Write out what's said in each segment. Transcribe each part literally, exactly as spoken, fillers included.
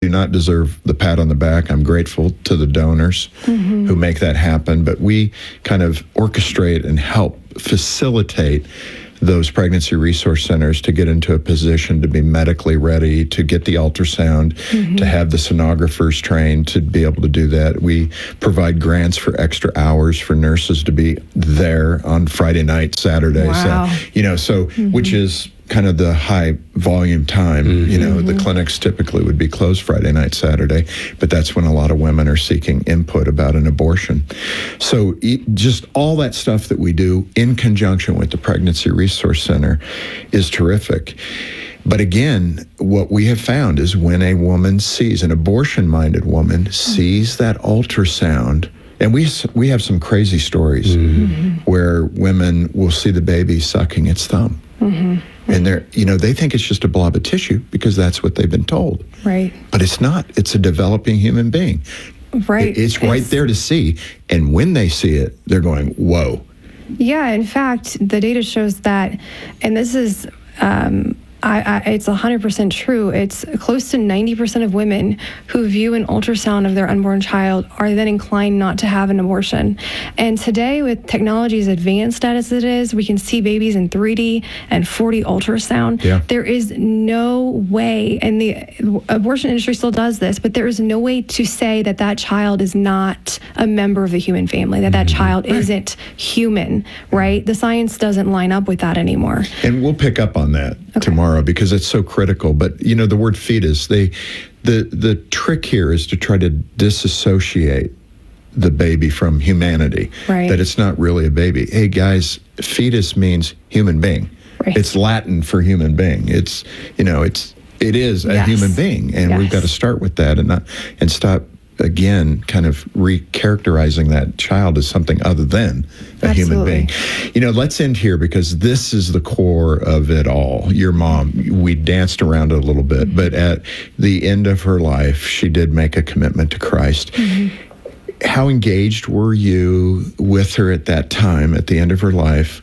do not deserve the pat on the back. I'm grateful to the donors mm-hmm. who make that happen, but we kind of orchestrate and help facilitate those pregnancy resource centers to get into a position to be medically ready, to get the ultrasound, mm-hmm. to have the sonographers trained to be able to do that. We provide grants for extra hours for nurses to be there on Friday night, Saturday. Wow. So, you know, so, mm-hmm. which is kind of the high volume time. Mm-hmm. You know, mm-hmm. the clinics typically would be closed Friday night, Saturday, but that's when a lot of women are seeking input about an abortion. So just all that stuff that we do in conjunction with the Pregnancy Resource Center is terrific. But again, what we have found is when a woman sees, an abortion-minded woman mm-hmm. sees that ultrasound, and we we have some crazy stories mm-hmm. where women will see the baby sucking its thumb. Mm-hmm. And they're, you know, they think it's just a blob of tissue because that's what they've been told. Right. But it's not. It's a developing human being. Right. It, it's right it's, there to see. And when they see it, they're going, whoa. Yeah. In fact, the data shows that, and this is, um, I, I, it's one hundred percent true. It's close to ninety percent of women who view an ultrasound of their unborn child are then inclined not to have an abortion. And today, with technology as advanced as it is, we can see babies in three D and four D ultrasound. Yeah. There is no way, and the abortion industry still does this, but there is no way to say that that child is not a member of the human family, that that mm-hmm. child right. isn't human, right? The science doesn't line up with that anymore. And we'll pick up on that okay. tomorrow, because it's so critical. But you know, the word fetus, they the the trick here is to try to disassociate the baby from humanity. Right. That it's not really a baby. Hey guys, fetus means human being. Right. It's Latin for human being. It's, you know, it's it is a yes. human being, and yes. we've got to start with that and not and stop again kind of recharacterizing that child as something other than a Absolutely. human being. You know, let's end here because this is the core of it all. Your mom, we danced around it a little bit, mm-hmm. but at the end of her life, she did make a commitment to Christ. Mm-hmm. How engaged were you with her at that time, at the end of her life?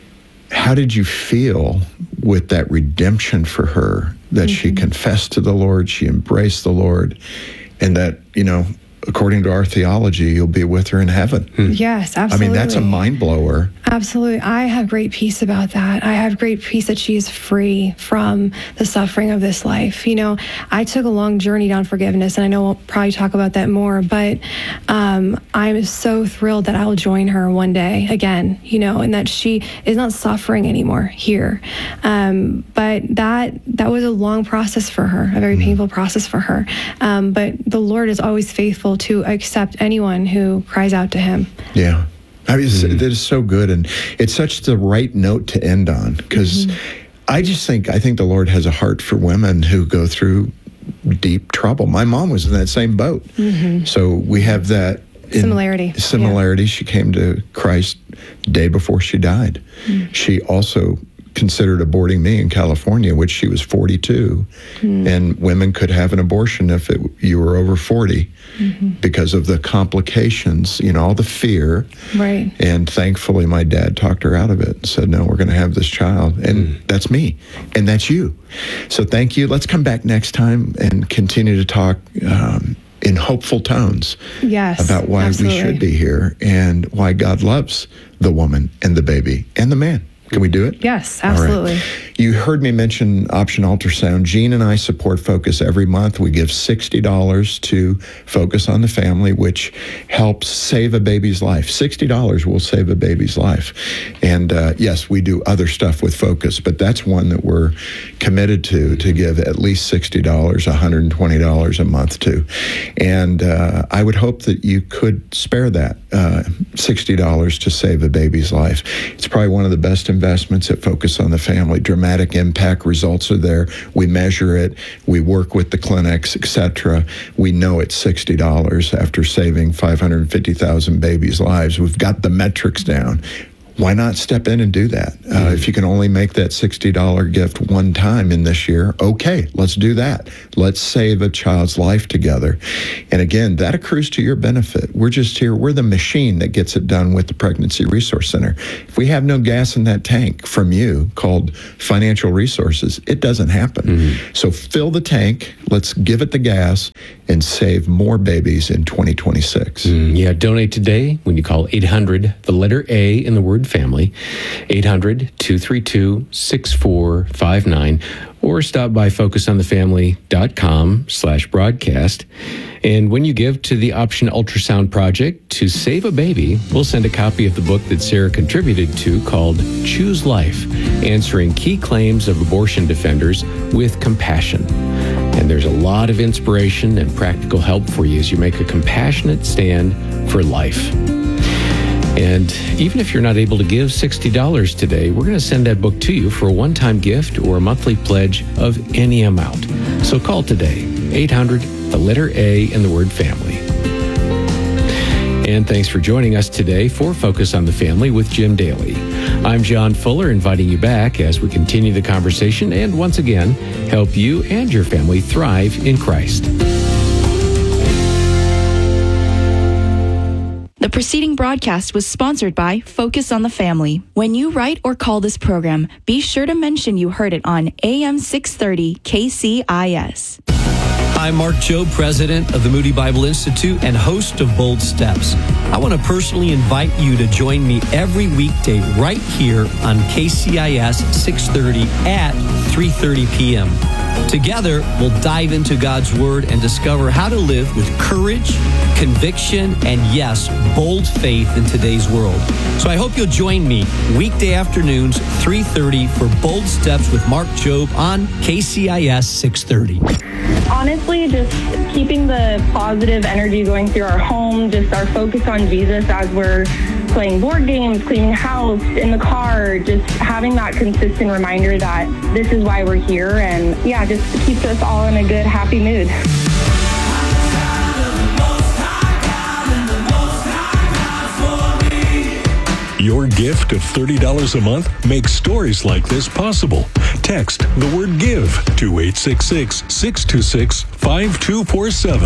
How did you feel with that redemption for her, that mm-hmm. she confessed to the Lord, she embraced the Lord, and that, you know, according to our theology, you'll be with her in heaven? Yes, absolutely. I mean, that's a mind blower. Absolutely. I have great peace about that. I have great peace that she is free from the suffering of this life. You know, I took a long journey down forgiveness, and I know we'll probably talk about that more, but um, I'm so thrilled that I'll join her one day again, you know, and that she is not suffering anymore here. Um, but that that was a long process for her, a very mm. painful process for her. Um, but the Lord is always faithful to accept anyone who cries out to him. Yeah. I mean, mm-hmm. that is so good, and it's such the right note to end on, because mm-hmm. I just think, I think the Lord has a heart for women who go through deep trouble. My mom was in that same boat. Mm-hmm. So we have that in similarity. Similarity. Yeah. She came to Christ day before she died. Mm-hmm. She also considered aborting me in California, which she was forty-two, mm. and women could have an abortion if it, you were over forty, mm-hmm. because of the complications, you know, all the fear. Right. And thankfully, my dad talked her out of it and said, no, we're going to have this child. And mm. that's me, and that's you. So thank you. Let's come back next time and continue to talk um, in hopeful tones yes, about why absolutely. we should be here and why God loves the woman and the baby and the man. Can we do it? Yes, absolutely. Right. You heard me mention Option Ultrasound. Jean and I support Focus every month. We give sixty dollars to Focus on the Family, which helps save a baby's life. sixty dollars will save a baby's life. And uh, yes, we do other stuff with Focus, but that's one that we're committed to, to give at least sixty dollars, one hundred twenty dollars a month to. And uh, I would hope that you could spare that uh, sixty dollars to save a baby's life. It's probably one of the best investments at Focus on the Family. Dramatic impact, results are there. We measure it. We work with the clinics, et cetera. We know it's sixty dollars after saving five hundred fifty thousand babies' lives. We've got the metrics down. why not step in and do that? Uh, mm-hmm. If you can only make that sixty dollars gift one time in this year, okay, let's do that. Let's save a child's life together. And again, that accrues to your benefit. We're just here. We're the machine that gets it done with the Pregnancy Resource Center. If we have no gas in that tank from you called financial resources, it doesn't happen. Mm-hmm. So fill the tank, let's give it the gas, and save more babies in twenty twenty-six. Mm, yeah, donate today when you call eight hundred, the letter A in the word family, eight hundred, two three two, six four five nine, or stop by focusonthefamily.com slash broadcast. And when you give to the Option Ultrasound Project to save a baby, we'll send a copy of the book that Sarah contributed to called Choose Life, Answering Key Claims of Abortion Defenders with Compassion. And there's a lot of inspiration and practical help for you as you make a compassionate stand for life. And even if you're not able to give sixty dollars today, we're going to send that book to you for a one-time gift or a monthly pledge of any amount. So call today, eight hundred, the letter A in the word family. And thanks for joining us today for Focus on the Family with Jim Daly. I'm John Fuller, inviting you back as we continue the conversation and once again, help you and your family thrive in Christ. The preceding broadcast was sponsored by Focus on the Family. When you write or call this program, be sure to mention you heard it on A M six thirty K C I S. I'm Mark Jobe, president of the Moody Bible Institute and host of Bold Steps. I want to personally invite you to join me every weekday right here on K C I S six thirty at three thirty p.m. Together, we'll dive into God's Word and discover how to live with courage, conviction, and yes, bold faith in today's world. So I hope you'll join me weekday afternoons, three thirty for Bold Steps with Mark Jobe on K C I S six thirty. Honestly, just keeping the positive energy going through our home, just our focus on Jesus as we're playing board games, cleaning the house, in the car, just having that consistent reminder that this is why we're here, and yeah, just keeps us all in a good, happy mood. Your gift of thirty dollars a month makes stories like this possible. Text the word GIVE to eight six six, six two six, five two four seven.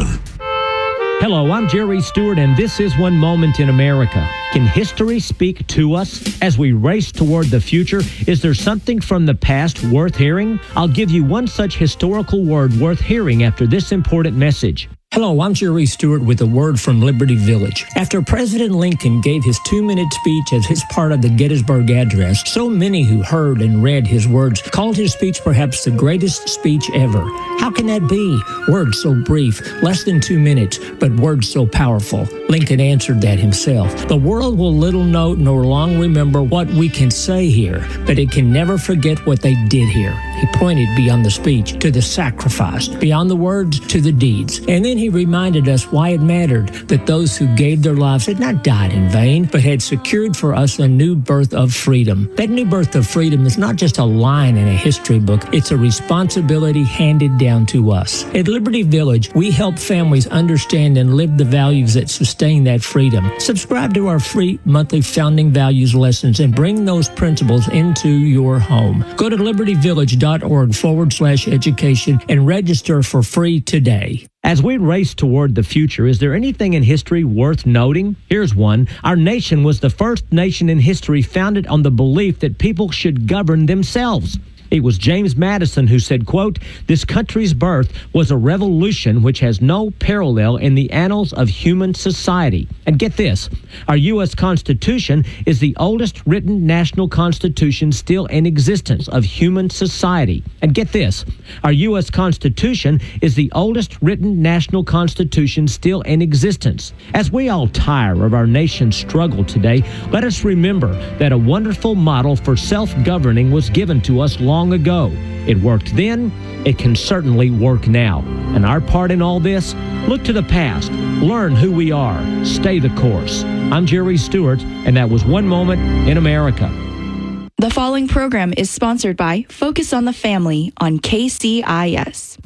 Hello, I'm Jerry Stewart, and this is One Moment in America. Can history speak to us as we race toward the future? Is there something from the past worth hearing? I'll give you one such historical word worth hearing after this important message. Hello, I'm Jerry Stewart with a word from Liberty Village. After President Lincoln gave his two-minute speech as his part of the Gettysburg Address, so many who heard and read his words called his speech perhaps the greatest speech ever. How can that be? Words so brief, less than two minutes, but words so powerful. Lincoln answered that himself. The world will little note nor long remember what we can say here, but it can never forget what they did here. He pointed beyond the speech to the sacrifice, beyond the words to the deeds. And then he reminded us why it mattered that those who gave their lives had not died in vain, but had secured for us a new birth of freedom. That new birth of freedom is not just a line in a history book. It's a responsibility handed down to us. At Liberty Village, we help families understand and live the values that sustain that freedom. Subscribe to our free monthly Founding Values lessons and bring those principles into your home. Go to libertyvillage.org forward slash education and register for free today. As we race toward the future, is there anything in history worth noting? Here's one. Our nation was the first nation in history founded on the belief that people should govern themselves. It was James Madison who said, quote, "This country's birth was a revolution which has no parallel in the annals of human society." And get this, our U S Constitution is the oldest written national constitution still in existence of human society. And get this, our U S Constitution is the oldest written national constitution still in existence. As we all tire of our nation's struggle today, let us remember that a wonderful model for self-governing was given to us long Long ago. It worked then, it can certainly work now. And our part in all this? Look to the past, learn who we are, stay the course. I'm Jerry Stewart, and that was One Moment in America. The following program is sponsored by Focus on the Family on K C I S.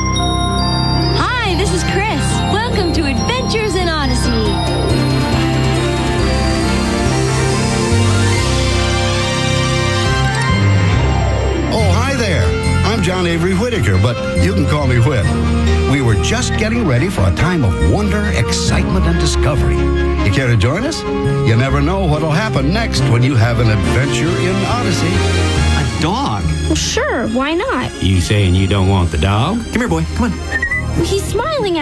Hi, this is Chris. Welcome to Adventures in Odyssey. but you can call me Whip. We were just getting ready for a time of wonder, excitement, and discovery. You care to join us? You never know what'll happen next when you have an adventure in Odyssey. A dog? Well, sure. Why not? You saying you don't want the dog? Come here, boy. Come on. He's smiling at